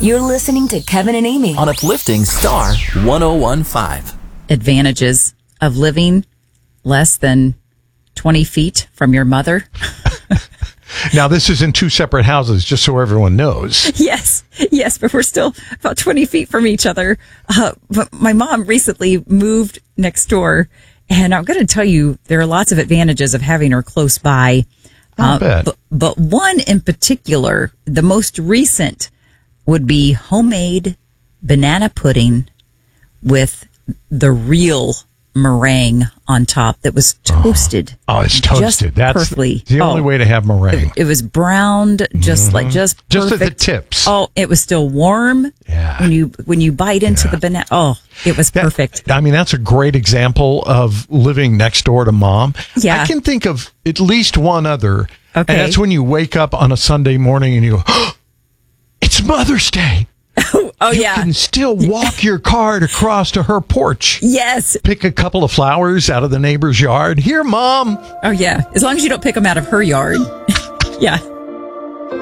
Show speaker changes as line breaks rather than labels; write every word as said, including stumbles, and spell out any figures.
You're listening to Kevin and Amy
on Uplifting Star one oh one point five.
Advantages of living less than twenty feet from your mother.
Now, this is in two separate houses, just so everyone knows.
Yes, yes, but we're still about twenty feet from each other. Uh, but my mom recently moved next door, and I'm going to tell you there are lots of advantages of having her close by.
Not
Uh,
bad.
but, but one in particular, the most recent, would be homemade banana pudding with the real meringue on top that was toasted.
Oh, it's toasted.
Just
That's
perfectly.
the only
Oh,
way to have meringue.
It, it was browned, just
Mm-hmm.
like just
Just at
perfect.
the tips.
Oh, it was still warm.
Yeah.
When you when you bite into
Yeah.
the banana, oh, it was
That-
perfect.
I mean, that's a great example of living next door to mom.
Yeah.
I can think of at least one other.
Okay.
And that's when you wake up on a Sunday morning and you go, oh, it's Mother's Day.
Oh
You
yeah.
can still walk your cart across to her porch.
Yes.
Pick a couple of flowers out of the neighbor's yard. Here, Mom.
Oh yeah. As long as you don't pick them out of her yard. Yeah.